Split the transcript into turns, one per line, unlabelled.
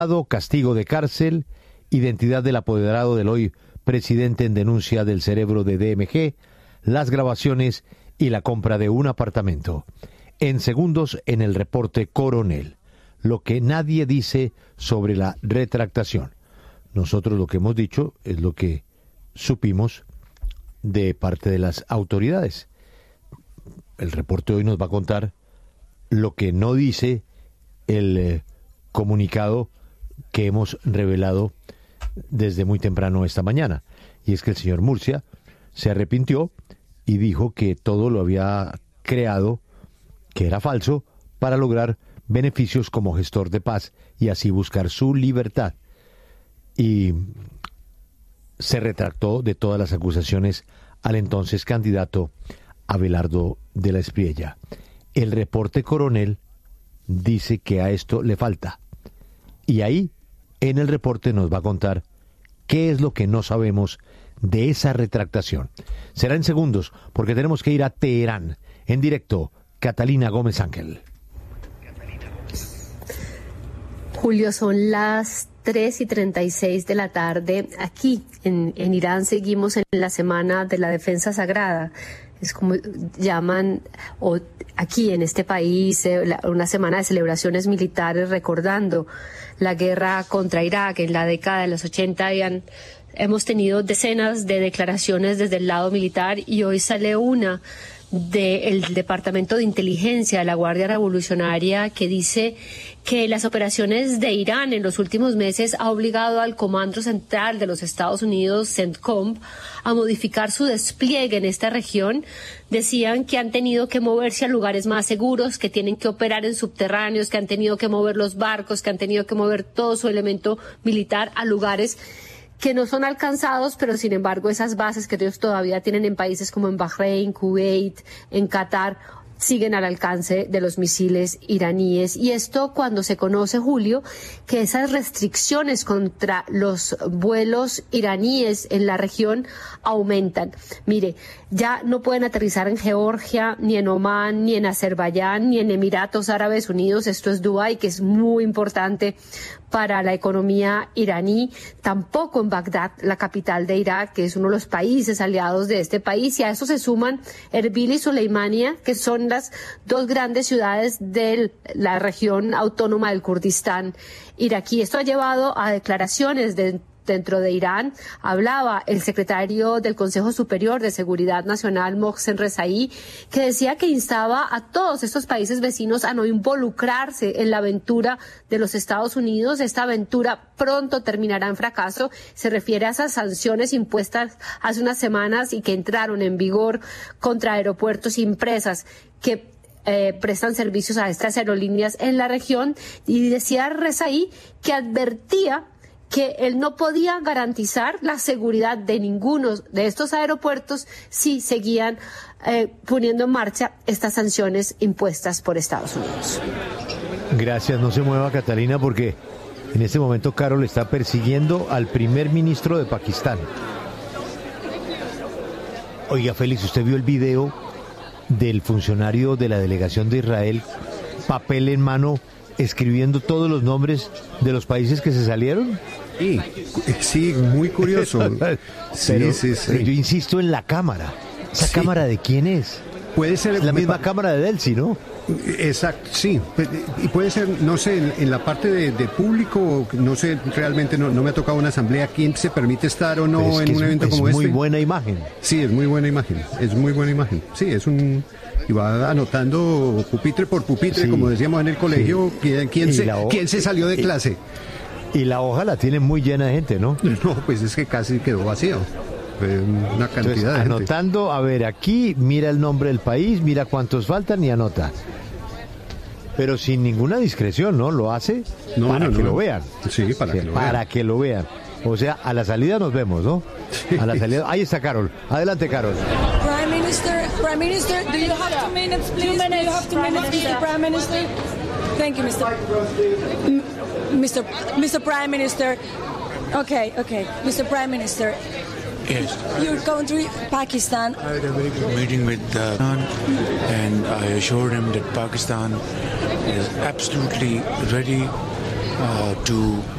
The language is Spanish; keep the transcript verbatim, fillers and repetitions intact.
castigo de cárcel, identidad del apoderado del hoy presidente en denuncia del cerebro de D M G, las grabaciones y la compra de un apartamento. En segundos en el reporte Coronel, lo que nadie dice sobre la retractación. Nosotros lo que hemos dicho es lo que supimos de parte de las autoridades. El reporte hoy nos va a contar lo que no dice el eh, comunicado que hemos revelado desde muy temprano esta mañana. Y es que el señor Murcia se arrepintió y dijo que todo lo había creado, que era falso, para lograr beneficios como gestor de paz y así buscar su libertad. Y se retractó de todas las acusaciones al entonces candidato Abelardo de la Espriella. El reporte Coronel dice que a esto le falta. Y ahí, en el reporte, nos va a contar qué es lo que no sabemos de esa retractación. Será en segundos, porque tenemos que ir a Teherán. En directo, Catalina Gómez Ángel.
Julio, son las tres y treinta y seis de la tarde. Aquí, en, en Irán, seguimos en la Semana de la Defensa Sagrada. Es como llaman o aquí en este país eh, una semana de celebraciones militares recordando la guerra contra Irak en la década de los ochenta. Y han, hemos tenido decenas de declaraciones desde el lado militar y hoy sale una del Departamento de Inteligencia de la Guardia Revolucionaria que dice que las operaciones de Irán en los últimos meses ha obligado al Comando Central de los Estados Unidos, CENTCOM, a modificar su despliegue en esta región. Decían que han tenido que moverse a lugares más seguros, que tienen que operar en subterráneos, que han tenido que mover los barcos, que han tenido que mover todo su elemento militar a lugares que no son alcanzados, pero sin embargo esas bases que ellos todavía tienen en países como en Bahrein, Kuwait, en Qatar, siguen al alcance de los misiles iraníes. Y esto cuando se conoce, Julio, que esas restricciones contra los vuelos iraníes en la región aumentan. Mire, ya no pueden aterrizar en Georgia, ni en Omán, ni en Azerbaiyán, ni en Emiratos Árabes Unidos. Esto es Dubái, que es muy importante para la economía iraní, tampoco en Bagdad, la capital de Irak, que es uno de los países aliados de este país, y a eso se suman Erbil y Suleimania, que son las dos grandes ciudades de la región autónoma del Kurdistán iraquí. Esto ha llevado a declaraciones de dentro de Irán. Hablaba el secretario del Consejo Superior de Seguridad Nacional, Mohsen Rezaei, que decía que instaba a todos estos países vecinos a no involucrarse en la aventura de los Estados Unidos. Esta aventura pronto terminará en fracaso. Se refiere a esas sanciones impuestas hace unas semanas y que entraron en vigor contra aeropuertos y empresas que Eh, prestan servicios a estas aerolíneas en la región. Y decía Rezaei que advertía que él no podía garantizar la seguridad de ninguno de estos aeropuertos si seguían eh, poniendo en marcha estas sanciones impuestas por Estados Unidos.
Gracias, no se mueva, Catalina, porque en este momento Carol está persiguiendo al primer ministro de Pakistán. Oiga, Félix, ¿usted vio el video del funcionario de la delegación de Israel, papel en mano, escribiendo todos los nombres de los países que se salieron?
Sí, sí, muy curioso. Sí,
pero,
sí, sí.
pero yo insisto en la cámara. ¿Esa sí. cámara de quién es?
Puede ser
es la misma pa- cámara de Delsi, ¿no?
Exacto, sí. Y puede ser, no sé, en, en la parte de, de público, no sé, realmente no, no me ha tocado una asamblea, quién se permite estar o no en un
es,
evento
es
como este.
Es muy buena imagen.
Sí, es muy buena imagen, es muy buena imagen. Sí, es un... Y va anotando pupitre por pupitre, sí, como decíamos en el colegio, sí. quién, quién, se, ho- quién se salió de
y,
clase.
Y la hoja la tiene muy llena de gente, ¿no?
No, pues es que casi quedó vacío. Una cantidad
Entonces,
de
anotando,
gente.
A ver, aquí mira el nombre del país, mira cuántos faltan y anota. Pero sin ninguna discreción, ¿no? Lo hace
no,
para
no,
que
no.
lo vean.
Sí, para
sí,
que lo
para
vean.
que lo vean. O sea, a la salida nos vemos, ¿no?
Sí.
A la salida. Ahí está Carol. Adelante, Carol.
Prime Minister, Prime Minister, do you have two minutes, please? Do you have two minutes, Mister Prime Minister? Thank you, Mister M- Mister Mister Prime Minister. Okay, okay, Mister Prime Minister.
Yes.
Your country, Pakistan.
I had a very good meeting with uh, and I assured him that Pakistan is absolutely ready uh, to